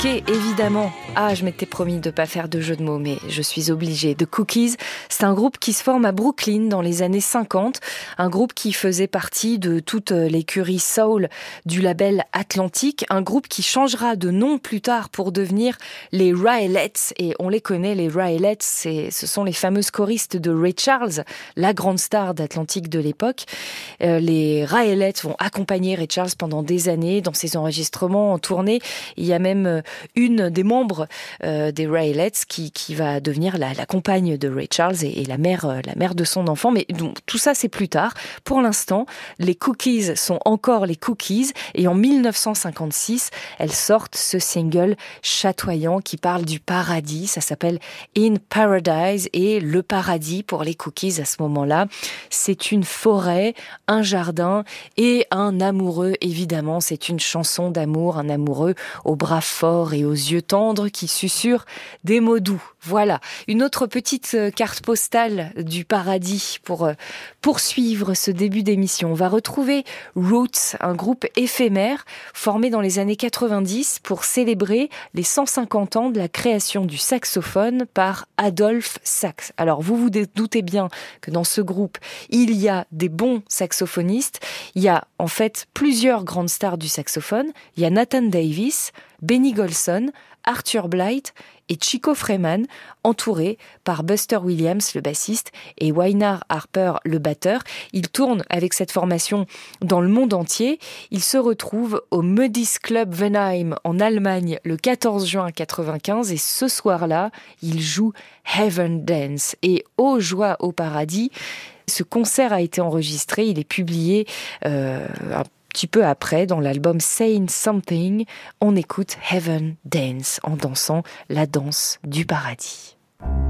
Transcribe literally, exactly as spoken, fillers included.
marqué, évidemment. Ah, je m'étais promis de ne pas faire de jeu de mots, mais je suis obligée. The Cookies, c'est un groupe qui se forme à Brooklyn dans les années cinquante. Un groupe qui faisait partie de toute l'écurie soul du label Atlantic. Un groupe qui changera de nom plus tard pour devenir les Raelettes. Et on les connaît, les Raelettes, c'est, ce sont les fameuses choristes de Ray Charles, la grande star d'Atlantic de l'époque. Euh, les Raelettes vont accompagner Ray Charles pendant des années dans ses enregistrements en tournée. Il y a même une des membres euh, des Raelettes qui, qui va devenir la, la compagne de Ray Charles et, et la mère, euh, la mère de son enfant. Mais donc, tout ça, c'est plus tard. Pour l'instant, les Cookies sont encore les Cookies. Et en dix-neuf cent cinquante-six, elles sortent ce single chatoyant qui parle du paradis. Ça s'appelle In Paradise. Et le paradis pour les Cookies à ce moment-là, c'est une forêt, un jardin et un amoureux. Évidemment, c'est une chanson d'amour, un amoureux aux bras forts et aux yeux tendres qui susurrent des mots doux. Voilà, une autre petite carte postale du paradis pour poursuivre ce début d'émission. On va retrouver Roots, un groupe éphémère formé dans les années quatre-vingt-dix pour célébrer les cent cinquante ans de la création du saxophone par Adolphe Sax. Alors vous vous doutez bien que dans ce groupe, il y a des bons saxophonistes. Il y a en fait plusieurs grandes stars du saxophone. Il y a Nathan Davis, Benny Golson, Arthur Blythe et Chico Freeman, entourés par Buster Williams, le bassiste, et Wynar Harper, le batteur. Ils tournent avec cette formation dans le monde entier. Ils se retrouvent au Muddy's Club Wenheim en Allemagne le quatorze juin quatre-vingt-quinze et ce soir-là, ils jouent Heaven Dance. Et ô joie au paradis, ce concert a été enregistré, il est publié euh, un petit peu après, dans l'album Saying Something, on écoute Heaven Dance en dansant la danse du paradis.